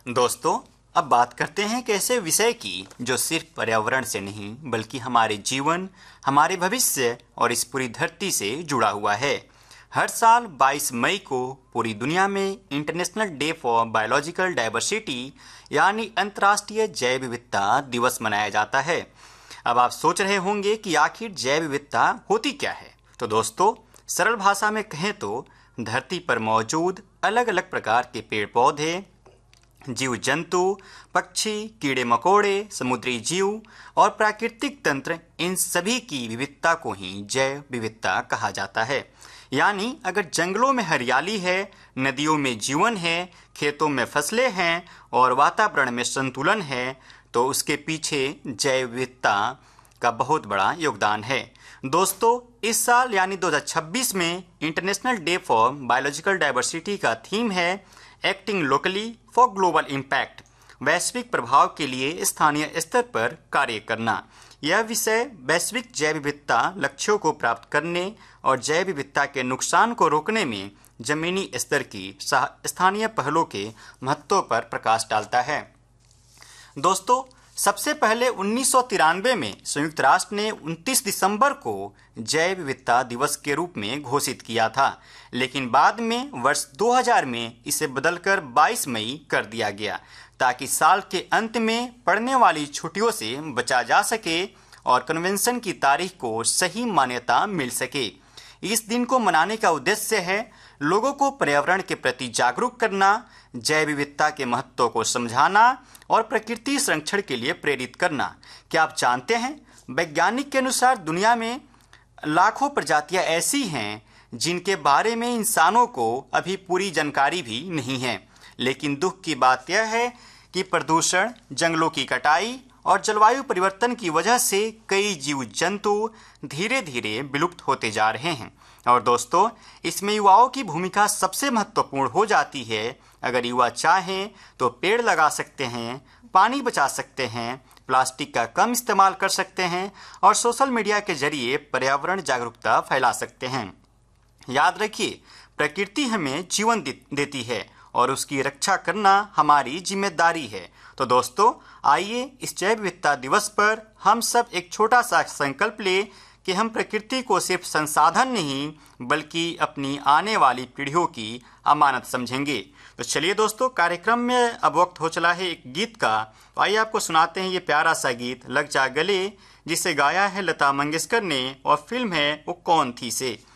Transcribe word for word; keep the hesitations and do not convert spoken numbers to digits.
दोस्तों, अब बात करते हैं एक ऐसे विषय की जो सिर्फ पर्यावरण से नहीं बल्कि हमारे जीवन, हमारे भविष्य और इस पूरी धरती से जुड़ा हुआ है। हर साल बाईस मई को पूरी दुनिया में international day for biological diversity यानी अंतर्राष्ट्रीय जैव विविधता दिवस मनाया जाता है। अब आप सोच रहे होंगे कि आखिर जैव विविधता होती क्या है। तो दोस्तों, सरल भाषा में कहें तो धरती पर मौजूद अलग अलग प्रकार के पेड़ पौधे, जीव जंतु, पक्षी, कीड़े मकोड़े, समुद्री जीव और प्राकृतिक तंत्र, इन सभी की विविधता को ही जैव विविधता कहा जाता है। यानी अगर जंगलों में हरियाली है, नदियों में जीवन है, खेतों में फसलें हैं और वातावरण में संतुलन है, तो उसके पीछे जैव विविधता का बहुत बड़ा योगदान है। दोस्तों, इस साल यानी दो हज़ार छब्बीस में international day for biological diversity का थीम है acting locally for global impact, वैश्विक प्रभाव के लिए स्थानीय स्तर पर कार्य करना। यह विषय वैश्विक जैव विविधता लक्ष्यों को प्राप्त करने और जैव विविधता के नुकसान को रोकने में जमीनी स्तर की स्थानीय पहलों के महत्व पर प्रकाश डालता है। दोस्तों, सबसे पहले उन्नीस सौ तिरानवे में संयुक्त राष्ट्र ने उनतीस दिसंबर को जैव विविधता दिवस के रूप में घोषित किया था, लेकिन बाद में वर्ष दो हज़ार में इसे बदलकर बाईस मई कर दिया गया ताकि साल के अंत में पड़ने वाली छुट्टियों से बचा जा सके और कन्वेंशन की तारीख को सही मान्यता मिल सके। इस दिन को मनाने का उद्देश्य है लोगों को पर्यावरण के प्रति जागरूक करना, जैव विविधता के महत्व को समझाना और प्रकृति संरक्षण के लिए प्रेरित करना। क्या आप जानते हैं, वैज्ञानिक के अनुसार दुनिया में लाखों प्रजातियां ऐसी हैं जिनके बारे में इंसानों को अभी पूरी जानकारी भी नहीं है। लेकिन दुख की बात यह है कि प्रदूषण, जंगलों की कटाई और जलवायु परिवर्तन की वजह से कई जीव जंतु धीरे धीरे विलुप्त होते जा रहे हैं। और दोस्तों, इसमें युवाओं की भूमिका सबसे महत्वपूर्ण हो जाती है। अगर युवा चाहें तो पेड़ लगा सकते हैं, पानी बचा सकते हैं, प्लास्टिक का कम इस्तेमाल कर सकते हैं और सोशल मीडिया के जरिए पर्यावरण जागरूकता फैला सकते हैं। याद रखिए, प्रकृति हमें जीवन देती है और उसकी रक्षा करना हमारी जिम्मेदारी है। तो दोस्तों, आइए इस जैव विविधता दिवस पर हम सब एक छोटा सा संकल्प लें कि हम प्रकृति को सिर्फ संसाधन नहीं बल्कि अपनी आने वाली पीढ़ियों की अमानत समझेंगे। तो चलिए दोस्तों, कार्यक्रम में अब वक्त हो चला है एक गीत का। तो आइए आपको सुनाते हैं ये प्यारा सा गीत लग जा गले, जिसे गाया है लता मंगेशकर ने और फिल्म है वो कौन थी से।